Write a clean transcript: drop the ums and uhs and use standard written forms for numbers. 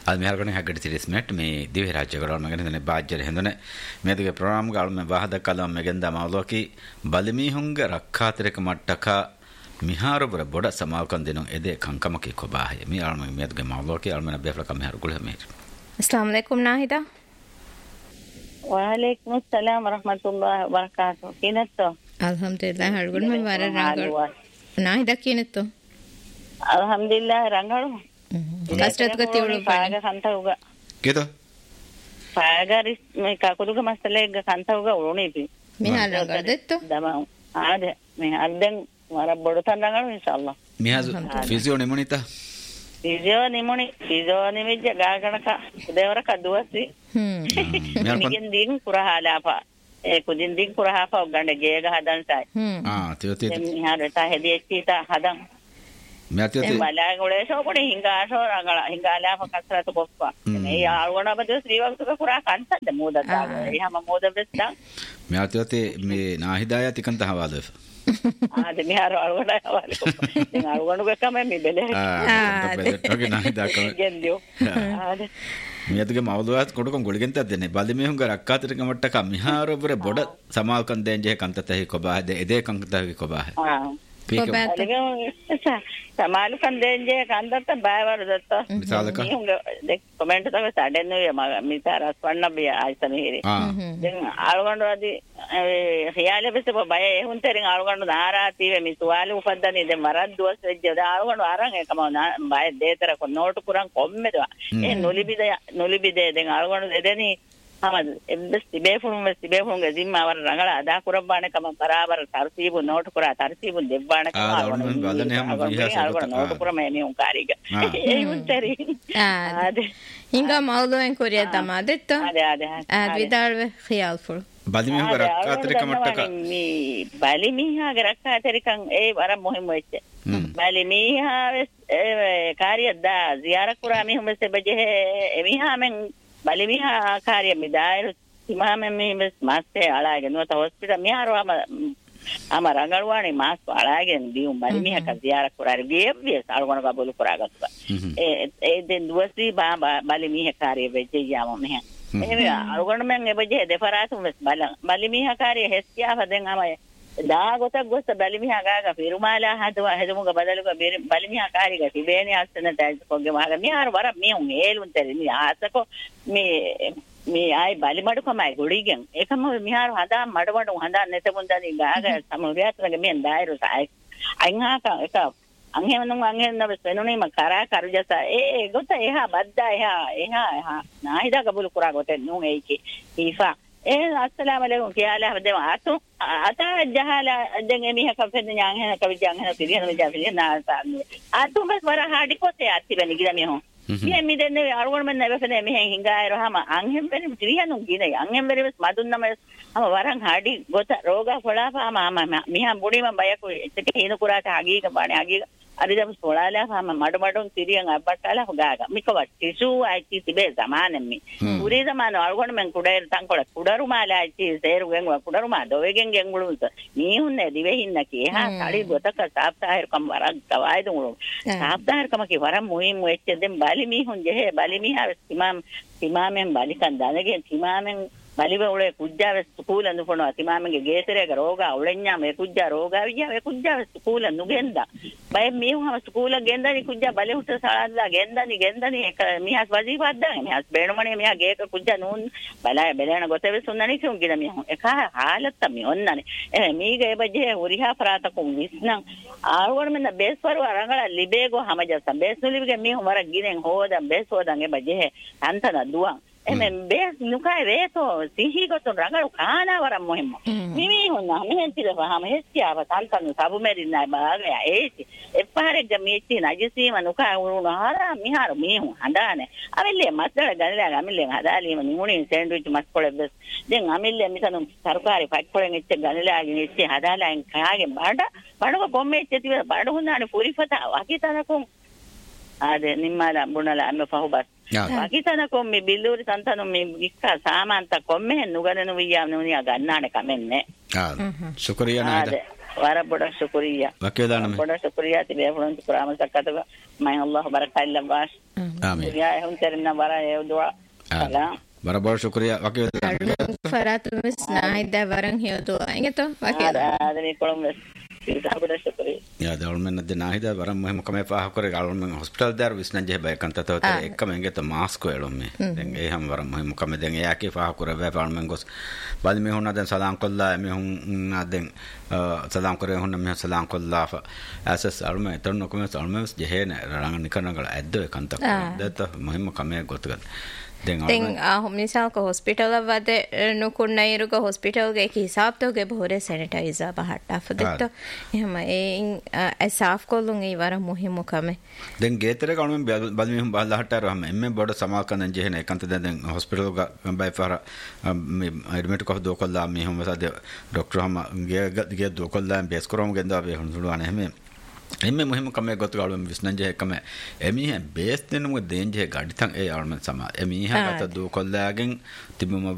ಅದು ಮೇಲ್ಗಡೆ ಹಗ್ಗಡಿ ತಿರಿಸ್ಮೆಟ್ ಮೇ ದಿವೆ ರಾಜ್ಯಗಳು ಮಗನೆ ಬಾಜ್ಯರ ಹೆಂದನೆ ಮೇದಿಗೆ ಪ್ರೋಗ್ರಾಮ್ಗಳು ಮೇ ವಾಹದ ಕಾಲ ಮೆಗೆಂದ ಮಾವಲೋಕಿ ಬಲಿಮೀಹುಂಗ ರಕ್ಕಾತಿರಕ ಮಟ್ಟಕ ಮಿಹಾರೊಬ್ಬರ ಬೊಡ ಸಮಾಲ್ಕಂದಿನು ಎದೆ ಕಂಕಮಕಿ ಕೊಬಾಹೆ ಮಿ ಆಳ್ಮ ಮೇದಿಗೆ ಮಾವಲೋಕಿ ಆಳ್ಮನ ಬೇಫಲಕ ಮಿಹಾರ ಗುಳ ಮೇರ್ अस्सलाम वालेकुम नाहिदा वालेकुम अस्सलाम वरहमतुल्लाहि वबरकातुहू किनतो अल्हम्दुलिल्लाह हळगुण में वारा रंगळ नाहिदा किनतो अल्हम्दुलिल्लाह रंगळ कसरत गति उळु पागा संतउगा केतो पागा रिस में काकुलुगा मसले संतउगा उळुनीपि मिहार रंगळ देतो दमा आदे में अल्दन वारा बडतन रंगळ इंशाअल्लाह मिहाज फिजियो निमुनिता फिजियो निमिज गागणಕ ದೇವರ ಕದುವಸಿ ನಿಗಿನ್ ದಿನ್ ಕುರಹಾಲಾಪ ए कुदिन दिन कुरहापा गंडे गेगा हदन साय त्योते हारता हेदिएचीता हदन म्यात्योते मला गोळे सो कोणी हिंगासो रंगळा हिंगाला फकसरा तो बप्पा ने आळवणा बदे श्रीवंत का कुरा कांता मोदता या मोद बेस्ता म्यात्योते मे नाहिदाया तिकंत हवाले आदे मी हार आळवणा हवाले ने आळवणु का मैं मी बेले ओके नाहिदा का गेंदियो आदे මියතුගේ මවලුවත් කොටකම් ගොලිගෙන්ත දෙන්නේ බලිමෙහුංග රක්කාතරික මට්ටක මිහාරොබර බොඩ සමාල්කන් දෙන්ජේ කන්තතහි කොබාහද එදේ කන්තතහි කොබාහ සමාල් කන්දෙන්ජේ කන්දත බයවර දත්ත මිසාලක දෙක් කමෙන්ට් තව සඩෙන් වේ මිසාරස් වන්න බිය ආයිසන හිරි දැන් ආලුගණ්ඩ වදී හියාලෙ බෙස බය එහුන් තරින් ආලුගණ්ඩ දාරාති වේ මිසුවාලු උපද්දනි දැන් මරත් දුවස් වෙජ්ජ ආලුගණ්ඩ අරන් එකම බය දෙතර කො නෝටු පුරන් කොම්මෙදවා ඒ නොලිබිදේ දැන් ආලුගණ්ඩ දෙදෙනි හමද එම්බස් තිබේෆුන් ගදින්ම අවර රංගල අදා කුරබ්බාන කම බරාබර තර්තිබු නෝටු කුරා තර්තිබු දෙබ්බාන කම ආලුගණ්ඩ නෝටු පුර මේ උන් කාරික ඒ උන්තරි ආදේ ಹಿಂಗ ಮೌಲುವೆನ್ ಕೊರಿಯ ದಮಾದೆತ್ತ ಅದೇ ವಿದಾಳ್ವೆ ಖಿಯಾಲ್ ಫುಲ್ බලිමිහුංග රක්කාතරික මට්ටක මේ බලිමිහාග රක්කාතරිකන් ඒ වර මොහිම වෙච්ච බලිමිහා කාරිය දා ziyarak කුරා මිහුම සෙබජේ එමිහාමෙන් බලිමිහා කාරිය මිදායර තිමාමෙන් මේ මාස්සේ අලාගෙන නොත හොස්පිටල් මිහාරවම අමරංගල්වානේ මාස් අලාගෙන දියුම් බලිමිහා ක ziyarak කුරා රිබිය සාල්ගොන කබුල් කුරා ගත්තා ඒ දෙන් දුවසි බලිමිහා කාරිය වෙච්ච යාම මෙහ එහෙම අලුගොන්න මං එබජේ දෙපරාසු බලිමිහා කාරිය හෙස්කියා හදෙන් අමය දාගොතක් ගොස්ස බලිමිහා ගාගා පිරුමාලා හදවා හෙදමුග බදලුග බලිමිහා කාරිය තිබේනේ අස්සන ටයිස් කොග්ගේ මහග මිහාර වර මියුන් ඒලුන් තෙරි මි ආසකෝ මේ ආයි බලිමඩු කමයි ගොඩිගෙන් ඒකම මිහාර හදා මඩවඩු හදා නැතමුන් දනි ගාගා සමුරියත්‍රගේ මෙන් දායරු සයි අයින්හාක එක अंगेमनुंग अंगेन वेनुनी मकारा करुजसा ए गोता एहा बद्दा एहा नाहिदा कबूल कुरा गोते नु एकी ईफा ए अस्सलाम वालेकुम क्या हाल है दे आतो आता जहाला देंगे मी का फिर न्यां है कभी जांग है फिर में जा फिर ना आतो बस वरा हाडी कोते आती बनी गिदा मी हो ये मी देने आरवन में नेवे फने मी हिंगा रहा अंगेम बेरे जिरियानु गिदा अंगेम बेरे बस मादुन्ना में हम वरंग हाडी गोता रोगा फळाफा मी हा बुडी में बया को इतके हिन कुरा आगी का बाणे आगी අරිදම් සෝලාලා හම මඩ තිරියන් අබ්බට්ටලා හොගාගා මිකව ටිසු ආයිති තිබේ සමානෙන් මි පුරේ සමාන අල්ගොණ මෙන් කුඩේර තංකොල කුඩරුමාලා ආයිති සේරුගෙන් කුඩරුමා දොවෙගෙන් ගෙන්ගුළුත මීහුන්නේ දිවෙහින්න කීහා සාලි ගොතක සාප්තාහිර කම් වරක් තවයි දුඟු සාප්තාහිර කම කි වරම් මුහිම් වෙච්ච දෙම් බලි මීහුන් ජෙහෙ බලි මීහා තිමාමෙන් බලිකන් දනගෙන් තිමාමෙන් බලිව උලේ කුජ්ජාව ස්කූල නුපොනවා තිමාමගේ ගේතරේක රෝගා උලෙන්ඥා මේ කුජ්ජා රෝගා විජා මේ කුජ්ජාව ස්කූල නුගෙන්දා බය මීහුම ස්කූල ගෙන්දනි කුජ්ජා බලි උට සාලා ගෙන්දනි එක මිහස් වජීපත් දාගෙන මිහස් බේණමනේ මිහා ගේක කුජ්ජා නූන් බලය බෙලෙන ගොතේ සුන්නනි කිවුන් ගින මිහු එක හාලත් මි ඔන්නනේ එ මීගේ බජේ උරිහා ප්‍රාතකුම් විස්නම් ආවර මෙන්න බේස්වර අරංගල ලිබේගෝ හමජස බේස්නුලිගේ මිහු වර ගිනෙන් හොදම් බේස්වදන් එ බජේ අන්තන දුවන් එමෙන් බේස් නුකයි රේතෝ සිහි ගොතොන් රංගල කානා වරම් මොහිම්ම මිමි හොන්න මෙහෙන් තිරවහම හෙස්කියාව තල්තන සබු මෙරින්නයි බාගය ඒසි එපාරෙක් ගමීචි නජසීම නුකයි උරුණ හරා මිහාර මිහු හඳානේ අවිල්ලේ මස්දල ගනලා අමිල්ලෙන් හදාලීම නුමුණින් සෑන්ඩ්විච් මස් කොලෙ බස් දැන් අමිල්ලේ මිසනු සර්කාරි ෆයිට් එච්ච ගනලාගෙන ඉච්ච හදාලාන් කාගෙන් බඩක කොම්මේ ඉච්ච තිබ බඩ හොඳානේ පුරිෆතා වකිතනකොම් ආද නිම්මාලා බුණලා අම්ම ෆහුබස් වකිතනකොම් මේ බිල්ලූරි සන්තනොම් මේ ඉක්කා සාමාන්ත කොම්මේ නුගනනු වියා නුනියා ගන්නානේ කමෙන්නේ शुक्रिया नाहिदा وارا بودا شكريا وكيلانم بودا شكريا تبي فلان تكرام سكتة ما الله بركة الله باش آمين يا هم ترنا برا يودوا سلام برابر شكريا وكيل فرات مس ناهيدا ورن هيوتو انگتو وكيل هذا نيكولم بس بودا شكريا يا دولمن ناهيدا ورن مهم كم فاه كره علمن هوسبيتال دار විශ්නජේ බය කන්තතෝ තේ එකම එංගෙත මාස්කෝ එළොම්මේ දැන් ඒ හැම වරම මහිම කම දැන් එයාකේ ෆාහ කර බය පාල්මෙන් ගොස් බල් මේ හොන්න දැන් සලාම් කොල්ලා මේ හොන් දැන් සලාම් කරේ හොන්න මේ සලාම් කොල්ලා ඇසස් අල්මේ තොන්න කොම අල්මේ ජෙහෙන රංග නිකනගල ඇද්දෝ කන්තක දත මහිම කමේ ගොතගත් දැන් මිසාක හොස්පිටල් වද නුකුන්නයිරුක හොස්පිටල් ගේ හිසාබ් තෝගේ බොරේ සැනිටයිසර් බහට්ටා ෆදෙත්ත එහෙම ඒ साफ කොල්ලුන් ඒ වර මුහිම කමේ දැන් ගේතර කණුම් බල්මිහුම් බල්ලහටර හැම එම්මේ බොඩ සමාකන ජෙහෙන එකන්ත දැන් හොස්පිටල් ጋ බයි ෆාර ඇඩ්මිට් කොහ දෝකල්ලා මිහුම් වසද ડોක්ටර් හම ගේ දෝකල්ලා බේස් කරොම් ගෙන්දා බේ හුනුලුවානේ හැම එම්මේ මුහිම කමේ ගොතගාලුම් විශ්නජේ කම එමිහ බේස් දෙනුම දෙන්ජේ ගඩිතන් ඒ ආල්මන් සමා එමිහ ගත දෝකල්ලාගෙන් තිබුම